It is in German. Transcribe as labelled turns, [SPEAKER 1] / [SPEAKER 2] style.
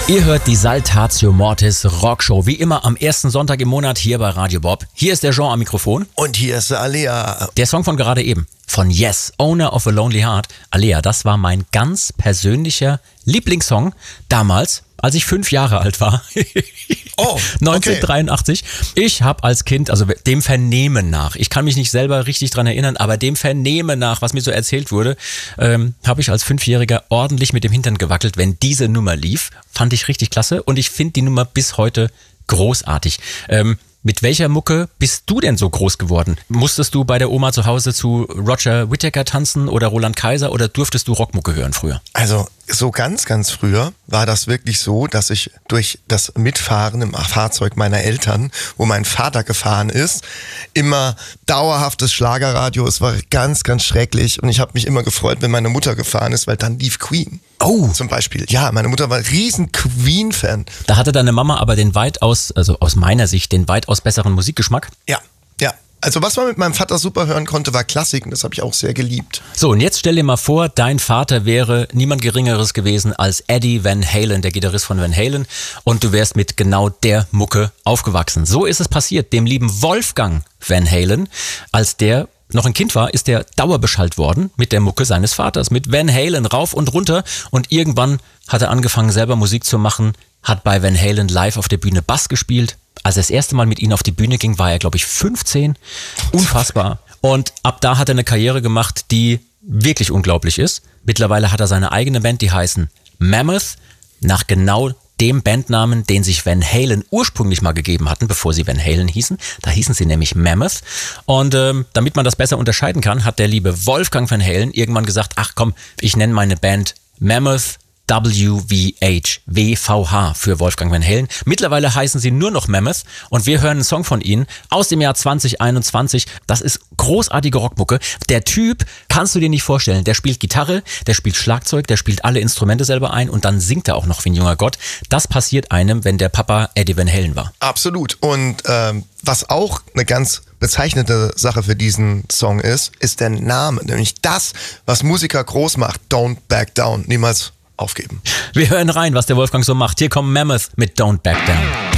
[SPEAKER 1] Ihr hört die Saltatio Mortis Rockshow, wie immer am ersten Sonntag im Monat hier bei Radio Bob. Hier ist der Jean am Mikrofon.
[SPEAKER 2] Und hier ist der Alea.
[SPEAKER 1] Der Song von gerade eben, von Yes, Owner of a Lonely Heart. Alea, das war mein ganz persönlicher Lieblingssong damals, als ich 5 Jahre alt war.
[SPEAKER 2] Oh, okay.
[SPEAKER 1] 1983. Ich habe als Kind, also dem Vernehmen nach, ich kann mich nicht selber richtig dran erinnern, aber dem Vernehmen nach, was mir so erzählt wurde, habe ich als 5-Jähriger ordentlich mit dem Hintern gewackelt, wenn diese Nummer lief. Fand ich richtig klasse und ich finde die Nummer bis heute großartig. Mit welcher Mucke bist du denn so groß geworden? Musstest du bei der Oma zu Hause zu Roger Whittaker tanzen oder Roland Kaiser oder durftest du Rockmucke hören früher?
[SPEAKER 2] Also so ganz früher war das wirklich so, dass ich durch das Mitfahren im Fahrzeug meiner Eltern, wo mein Vater gefahren ist, immer dauerhaftes Schlagerradio. Es war ganz schrecklich und ich habe mich immer gefreut, wenn meine Mutter gefahren ist, weil dann lief Queen.
[SPEAKER 1] Oh.
[SPEAKER 2] Zum Beispiel. Ja, meine Mutter war ein riesen Queen-Fan.
[SPEAKER 1] Da hatte deine Mama aber den weitaus, also aus meiner Sicht, den weitaus besseren Musikgeschmack.
[SPEAKER 2] Ja. Also was man mit meinem Vater super hören konnte, war Klassik und das habe ich auch sehr geliebt.
[SPEAKER 1] So, und jetzt stell dir mal vor, dein Vater wäre niemand Geringeres gewesen als Eddie Van Halen, der Gitarrist von Van Halen, und du wärst mit genau der Mucke aufgewachsen. So ist es passiert, dem lieben Wolfgang Van Halen. Als der noch ein Kind war, ist der dauerbeschallt worden mit der Mucke seines Vaters, mit Van Halen rauf und runter, und irgendwann hat er angefangen, selber Musik zu machen, hat bei Van Halen live auf der Bühne Bass gespielt. Als er das erste Mal mit ihnen auf die Bühne ging, war er, glaube ich, 15. Unfassbar. Und ab da hat er eine Karriere gemacht, die wirklich unglaublich ist. Mittlerweile hat er seine eigene Band, die heißen Mammoth, nach genau dem Bandnamen, den sich Van Halen ursprünglich mal gegeben hatten, bevor sie Van Halen hießen. Da hießen sie nämlich Mammoth. Und damit man das besser unterscheiden kann, hat der liebe Wolfgang Van Halen irgendwann gesagt, ach komm, ich nenne meine Band Mammoth WVH für Wolfgang Van Halen. Mittlerweile heißen sie nur noch Mammoth und wir hören einen Song von ihnen aus dem Jahr 2021. Das ist großartige Rockmucke. Der Typ, kannst du dir nicht vorstellen, der spielt Gitarre, der spielt Schlagzeug, der spielt alle Instrumente selber ein und dann singt er auch noch wie ein junger Gott. Das passiert einem, wenn der Papa Eddie Van Halen war.
[SPEAKER 2] Absolut. Und was auch eine ganz bezeichnende Sache für diesen Song ist der Name. Nämlich das, was Musiker groß macht. Don't back down. Niemals aufgeben.
[SPEAKER 1] Wir hören rein, was der Wolfgang so macht. Hier kommt Mammoth mit Don't Back Down.